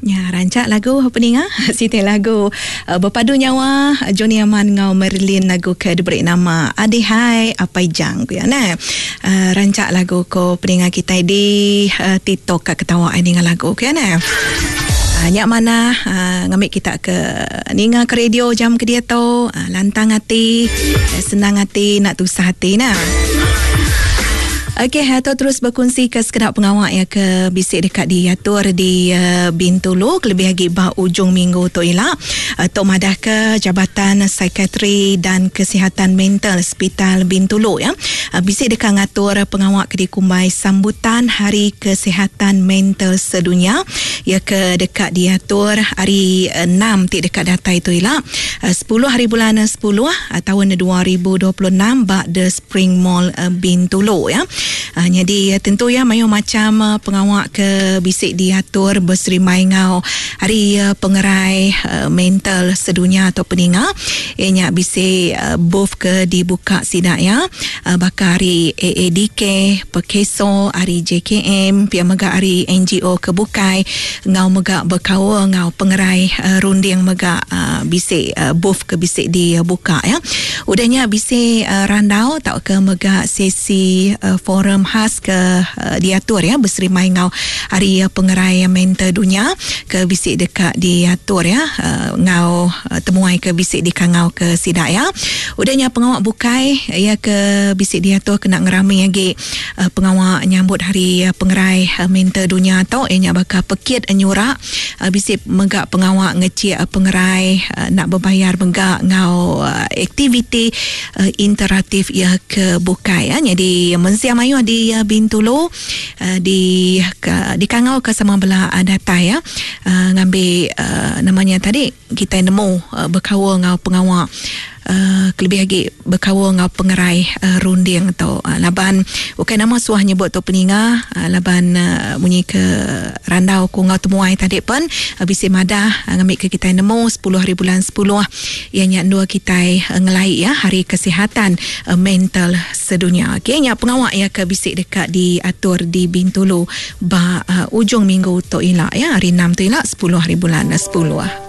Ya, rancak lagu opening Siti lagu berpadu nyawa Johnny Aman ngau Merlin lagu ke diberi nama Adihai Apai Jang ku ya nah. Rancak lagu ko opening kita di TikTok ka ketawa dengan lagu ku ya nah. Nyak mana ngambil kita ke ninga ke radio jam ke dia tu lantang hati, senang hati, nak tusah hati nah. Okey, atau terus berkongsi ke sekedar pengawak ya ke bisik dekat di atur di Bintulu lebih lagi bah ujung minggu tu ialah Tok Madah ke Jabatan Psikiatri dan Kesihatan Mental Hospital Bintulu ya. Bisik dekat ngatur pengawak ke di Kumbai sambutan Hari Kesihatan Mental Sedunia ya ke dekat diatur hari 6 dekat data itu ialah 10 hari bulan 10 tahun 2026 bak The Spring Mall Bintulu ya. Jadi tentu ya mayu macam pengawak ke bisik diatur berserimai ngau hari pengerai mental sedunia atau peninga ianya bisik booth ke dibuka sidak ya bakal hari AADK Pekeso hari JKM pihak megak hari NGO kebukai ngau megak berkawa ngau pengerai runding megak bisik booth ke bisik dibuka ya udahnya bisik randau tak ke megak sesi forum khas ke diatur ya berserimai ngau hari pengerai mental dunia ke bisik dekat diatur ya ngau temuai ke bisik di kangau ke sidak ya udahnya pengawak bukai ya ke bisik diatur kena ngerami lagi pengawak nyambut hari pengerai mental dunia tau ianya bakal pekit nyurak bisik megak pengawak ngecik pengerai nak berbayar megak ngau aktiviti interaktif ya ke bukai ya jadi mensiam ayu di Bintulu di kangau ke sama belah data ya ngambil namanya tadi kita nemu berkawa ngau pengawak lebih lagi berkawa ngau pengerai runding atau laban bukan nama suah nyebut tu peninga laban bunyi ke randau ku ngau temuai tadi pun bisi madah ngambil ke kita nemu 10 hari bulan 10 ianya dua kita ngelai ya hari kesihatan mental sedunia. Okey nya pengawak ya ke bisik dekat diatur di Bintulu ba ujung minggu tu ialah ya hari 6 tu ialah 10 hari bulan 10